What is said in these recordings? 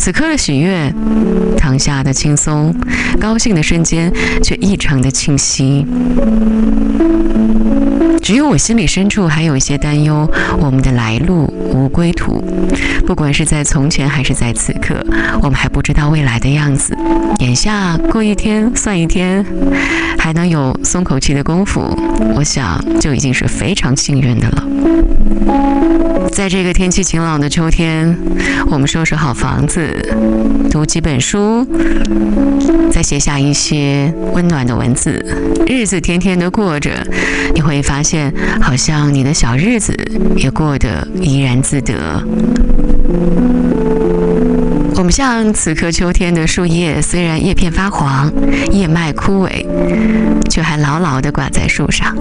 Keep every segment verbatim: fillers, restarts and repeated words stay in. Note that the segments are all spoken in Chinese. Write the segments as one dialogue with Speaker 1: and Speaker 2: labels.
Speaker 1: 此刻的喜悦，当下的轻松，高兴的瞬间却异常的清晰。只有我心里深处还有一些担忧，我们的来路无归途。不管是在从前还是在此刻，我们还不知道未来的样子。眼下过一天算一天，还能有松口气的功夫，我想就已经是非常幸运的了。在这个天气晴朗的秋天，我们收拾好房子，读几本书，再写下一些温暖的文字，日子甜甜的过着，你会发现好像你的小日子也过得怡然自得。我们像此刻秋天的树叶，虽然叶片发黄，叶脉枯萎，却还牢牢地挂在树上。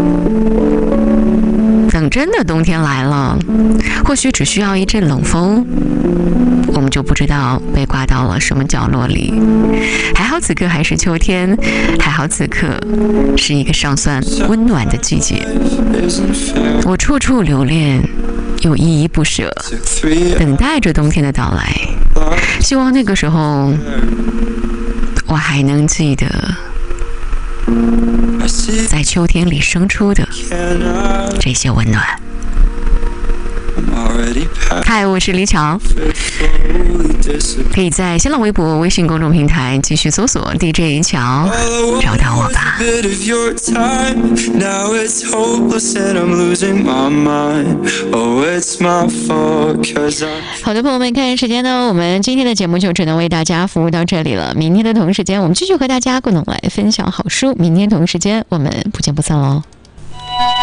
Speaker 1: 等真的冬天来了，或许只需要一阵冷风，我们就不知道被挂到了什么角落里。还好此刻还是秋天，还好此刻是一个尚算温暖的季节。我处处留恋，又依依不舍，等待着冬天的到来。希望那个时候，我还能记得在秋天里生出的这些温暖。嗨，我是李巧，可以在新浪微博、微信公众平台继续搜索 D J 巧，找到我吧。好的，朋友们，看时间呢，我们今天的节目就只能为大家服务到这里了。明天的同时间，我们继续和大家共同来分享好书。明天同时间，我们不见不散喽。